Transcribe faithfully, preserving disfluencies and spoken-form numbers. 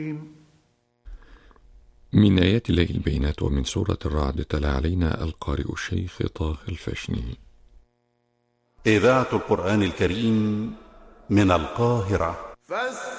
من آيات الله البينات ومن سورة الرعد تلا علينا القارئ الشيخ طه الفشني. إذاعة القرآن الكريم من القاهرة.